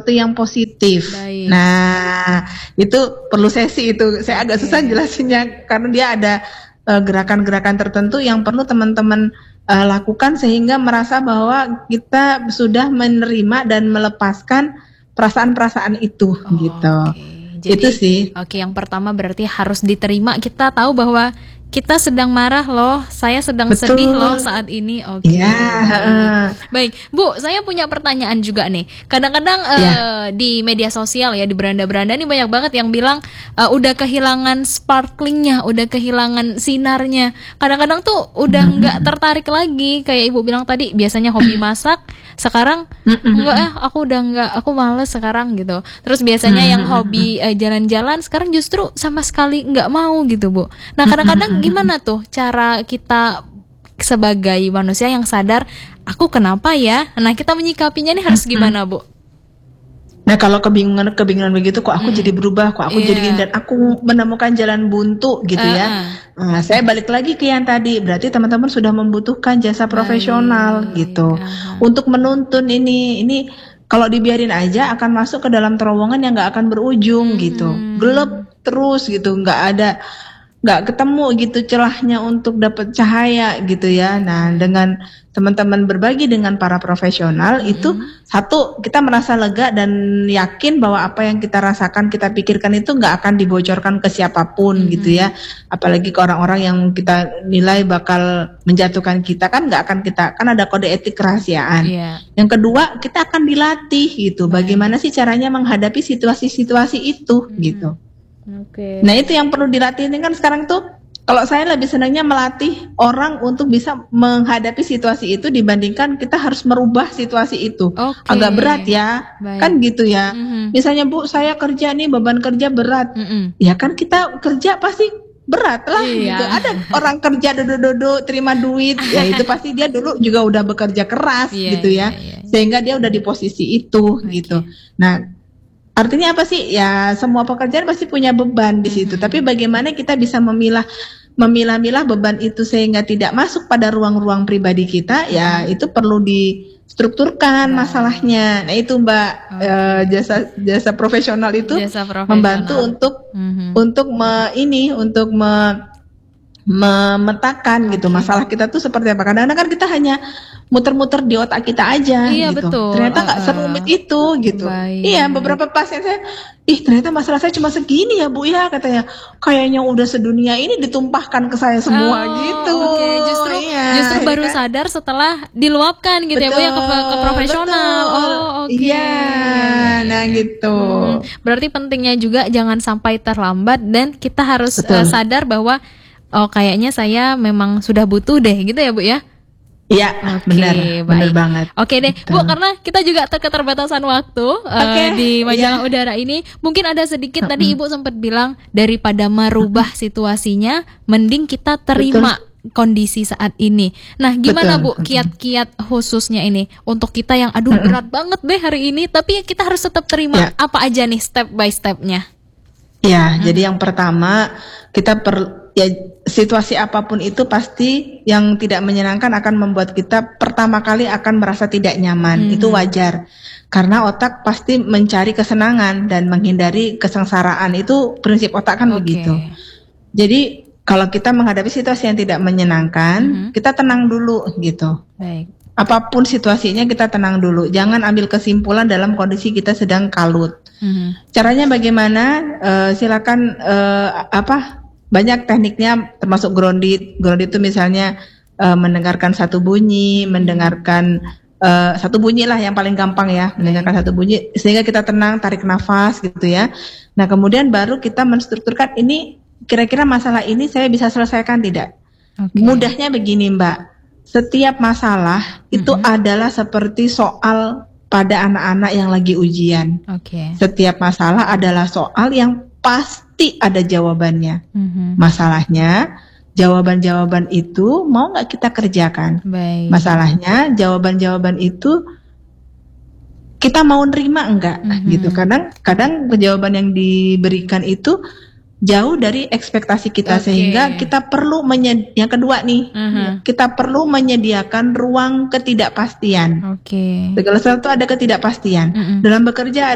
sesuatu yang positif. Baik. Nah, itu perlu sesi itu. Saya agak susah jelasinnya karena dia ada gerakan-gerakan tertentu yang perlu teman-teman lakukan sehingga merasa bahwa kita sudah menerima dan melepaskan perasaan-perasaan itu gitu. Jadi, itu sih. Oke, yang pertama berarti harus diterima. Kita tahu bahwa kita sedang marah loh, saya sedang sedih loh saat ini. Oke. Baik, Bu, saya punya pertanyaan juga nih. Kadang-kadang di media sosial ya, di beranda-beranda ini banyak banget yang bilang udah kehilangan sparklingnya, udah kehilangan sinarnya. Kadang-kadang tuh udah nggak tertarik lagi. Kayak Ibu bilang tadi, biasanya hobi masak, sekarang enggak aku udah nggak, aku males sekarang gitu. Terus biasanya yang hobi jalan-jalan, sekarang justru sama sekali nggak mau gitu, Bu. Nah, kadang-kadang gimana tuh cara kita sebagai manusia yang sadar, aku kenapa ya? Nah, kita menyikapinya nih harus gimana, Bu? Nah, kalau kebingungan begitu, kok aku jadi berubah, kok aku jadi gini, dan aku menemukan jalan buntu gitu ya. Nah, saya balik lagi ke yang tadi, berarti teman-teman sudah membutuhkan jasa profesional gitu. Untuk menuntun ini kalau dibiarin aja akan masuk ke dalam terowongan yang nggak akan berujung gitu. Gelap terus gitu, nggak ketemu gitu celahnya untuk dapat cahaya gitu ya. Nah, dengan teman-teman berbagi dengan para profesional itu satu, kita merasa lega dan yakin bahwa apa yang kita rasakan, kita pikirkan itu nggak akan dibocorkan ke siapapun gitu ya. Apalagi ke orang-orang yang kita nilai bakal menjatuhkan kita, kan nggak akan kita, kan ada kode etik kerahasiaan. Yang kedua, kita akan dilatih gitu. Bagaimana sih caranya menghadapi situasi-situasi itu gitu. Nah, itu yang perlu dilatih ini kan sekarang tuh. Kalau saya lebih senangnya melatih orang untuk bisa menghadapi situasi itu dibandingkan kita harus merubah situasi itu. Agak berat ya, kan gitu ya. Misalnya, Bu, saya kerja nih, beban kerja berat. Ya kan kita kerja pasti berat lah gitu. Ada orang kerja duduk-duduk terima duit, ya itu pasti dia dulu juga udah bekerja keras gitu ya. Sehingga dia udah di posisi itu gitu. Nah, artinya apa sih? Ya semua pekerjaan pasti punya beban di situ. Tapi bagaimana kita bisa memilah-milah beban itu sehingga tidak masuk pada ruang-ruang pribadi kita? Ya itu perlu distrukturkan masalahnya. Nah itu Mbak, jasa profesional itu membantu untuk memetakan gitu masalah kita tuh seperti apa. Kadang-kadang kan kita hanya muter-muter di otak kita aja gitu. Betul. Ternyata nggak serumit itu gitu. Iya, beberapa pasien saya, ternyata masalah saya cuma segini ya Bu ya, katanya. Kayaknya udah sedunia ini ditumpahkan ke saya semua gitu. Justru baru sadar setelah diluapkan gitu ya Bu ya ke profesional. Nah gitu. Berarti pentingnya juga jangan sampai terlambat dan kita harus sadar bahwa kayaknya saya memang sudah butuh deh gitu ya Bu ya. Iya, benar banget. Oke deh, Bu, karena kita juga keterbatasan waktu di majalah udara ini, mungkin ada sedikit tadi Ibu sempat bilang daripada merubah situasinya, mending kita terima kondisi saat ini. Nah, gimana Bu kiat-kiat khususnya ini untuk kita yang berat banget deh hari ini, tapi kita harus tetap terima. Apa aja nih step by stepnya? Ya, jadi yang pertama kita situasi apapun itu pasti yang tidak menyenangkan akan membuat kita pertama kali akan merasa tidak nyaman. Itu wajar. Karena otak pasti mencari kesenangan dan menghindari kesengsaraan. Itu prinsip otak kan begitu. Jadi kalau kita menghadapi situasi yang tidak menyenangkan, kita tenang dulu gitu. Apapun situasinya kita tenang dulu. Jangan ambil kesimpulan dalam kondisi kita sedang kalut. Caranya bagaimana? Silakan banyak tekniknya termasuk grounded. Grounded itu misalnya mendengarkan satu bunyi, mendengarkan satu bunyi lah yang paling gampang ya, mendengarkan satu bunyi sehingga kita tenang, tarik nafas gitu ya. Nah, kemudian baru kita menstrukturkan ini kira-kira masalah ini saya bisa selesaikan tidak? Mudahnya begini Mbak, setiap masalah itu adalah seperti soal pada anak-anak yang lagi ujian. Setiap masalah adalah soal yang pasti ada jawabannya. Masalahnya, jawaban-jawaban itu mau nggak kita kerjakan? Masalahnya, jawaban-jawaban itu kita mau nerima enggak? Gitu. Kadang jawaban yang diberikan itu jauh dari ekspektasi kita sehingga kita perlu yang kedua nih, kita perlu menyediakan ruang ketidakpastian. Segala sesuatu ada ketidakpastian. Dalam bekerja